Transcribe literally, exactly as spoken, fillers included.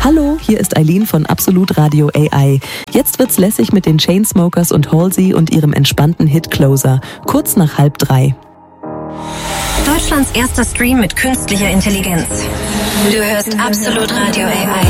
Hallo, hier ist Eileen von Absolut Radio A I. Jetzt wird's lässig mit den Chainsmokers und Halsey und ihrem entspannten Hit Closer. Kurz nach halb drei. Deutschlands erster Stream mit künstlicher Intelligenz. Du hörst Absolut Radio A I.